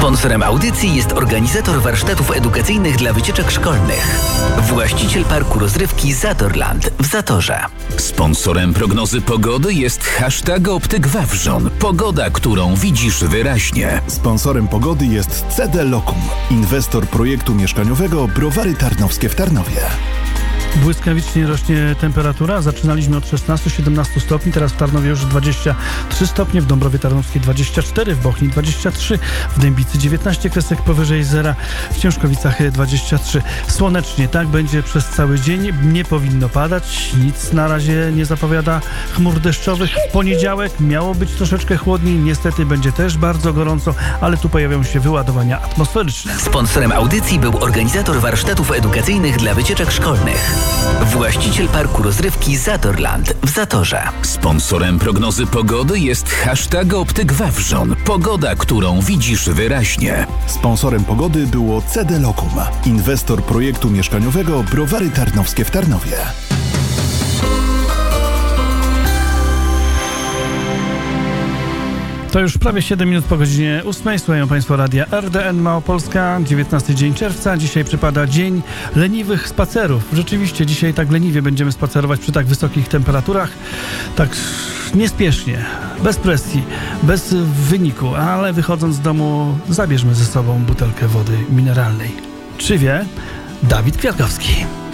Sponsorem audycji jest organizator warsztatów edukacyjnych dla wycieczek szkolnych. Właściciel parku rozrywki Zatorland w Zatorze. Sponsorem prognozy pogody jest hashtag Optyk Wawrzon. Pogoda, którą widzisz wyraźnie. Sponsorem pogody jest CD Locum, inwestor projektu mieszkaniowego Browary Tarnowskie w Tarnowie. Błyskawicznie rośnie temperatura. Zaczynaliśmy od 16-17 stopni, teraz w Tarnowie już 23 stopnie, w Dąbrowie Tarnowskiej 24, w Bochni 23, w Dębicy 19 kresek powyżej zera, w Ciężkowicach 23. Słonecznie, tak będzie przez cały dzień. Nie powinno padać, nic na razie nie zapowiada chmur deszczowych. W poniedziałek miało być troszeczkę chłodniej, niestety będzie też bardzo gorąco, ale tu pojawią się wyładowania atmosferyczne. Sponsorem audycji był organizator warsztatów edukacyjnych dla wycieczek szkolnych. Właściciel parku rozrywki Zatorland w Zatorze. Sponsorem prognozy pogody jest hashtag Optyk Wawrzon. Pogoda, którą widzisz wyraźnie. Sponsorem pogody było CD Locum, inwestor projektu mieszkaniowego Browary Tarnowskie w Tarnowie. To już prawie 7 minut po godzinie 8. Słuchają Państwo radia RDN Małopolska, 19 dzień czerwca. Dzisiaj przypada dzień leniwych spacerów. Rzeczywiście dzisiaj tak leniwie będziemy spacerować przy tak wysokich temperaturach. Tak niespiesznie, bez presji, bez wyniku, ale wychodząc z domu zabierzmy ze sobą butelkę wody mineralnej. Czy wie? Dawid Kwiatkowski.